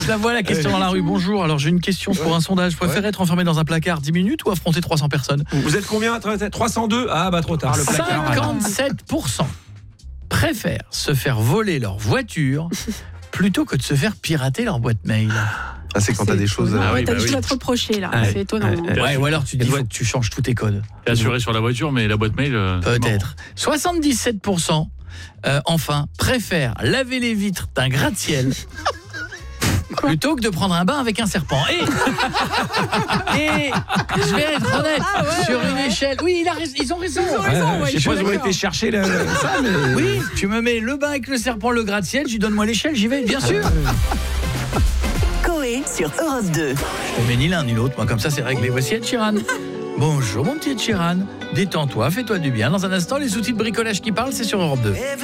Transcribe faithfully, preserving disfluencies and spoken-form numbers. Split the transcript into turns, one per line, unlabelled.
Je la vois la question dans la rue. Bonjour, alors j'ai une question pour un sondage. Vous préférez être enfermé dans un placard dix minutes ou affronter trois cents personnes?
Vous êtes combien? trois cent deux? Ah bah trop tard, le placard.
cinquante-sept pour cent préfèrent se faire voler leur voiture plutôt que de se faire pirater leur boîte mail.
Ah, c'est quand t'as des choses...
Ah,
euh,
ouais,
oui,
t'as
bah
des
oui.
choses à te reprocher là,
Ouais.
c'est étonnant.
Ouais, ouais, ou alors tu dis faut que tu changes tous tes codes.
T'es assuré sur la voiture, mais la boîte mail... Euh,
Peut-être. soixante-dix-sept pour cent euh, enfin préfèrent laver les vitres d'un gratte-ciel plutôt que de prendre un bain avec un serpent. Et, et je vais être honnête,
Ah ouais,
sur
ouais,
une
ouais.
échelle... Oui, il a rais- ils ont raison.
Ils ont raison,
Ouais,
ouais,
je sais pas où
d'accord.
ont été chercher le, ça, mais...
Oui, tu me mets le bain avec le serpent, le gratte-ciel, tu donnes-moi l'échelle, j'y vais, bien sûr.
Coé sur Europe deux.
Je te mets ni l'un ni l'autre, moi comme ça c'est réglé. Voici Ed Sheeran. Bonjour mon petit Ed Sheeran, détends-toi, fais-toi du bien. Dans un instant, les outils de bricolage qui parlent, c'est sur Europe deux.